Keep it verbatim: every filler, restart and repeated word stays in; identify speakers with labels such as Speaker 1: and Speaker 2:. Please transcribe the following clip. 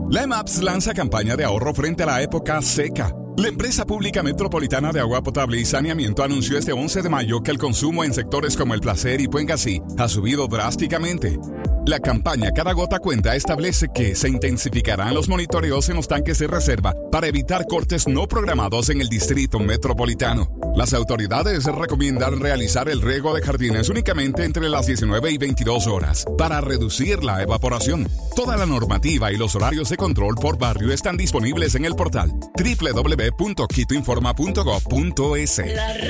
Speaker 1: La EMAPS lanza campaña de ahorro frente a la época seca. La empresa pública metropolitana de agua potable y saneamiento anunció este once de mayo que el consumo en sectores como El Placer y Puengasí ha subido drásticamente. La campaña Cada Gota Cuenta establece que se intensificarán los monitoreos en los tanques de reserva para evitar cortes no programados en el distrito metropolitano. Las autoridades recomiendan realizar el riego de jardines únicamente entre las diecinueve y veintidós horas para reducir la evaporación. Toda la normativa y los horarios de control por barrio están disponibles en el portal doble u doble u doble u punto quito informa punto gov punto es.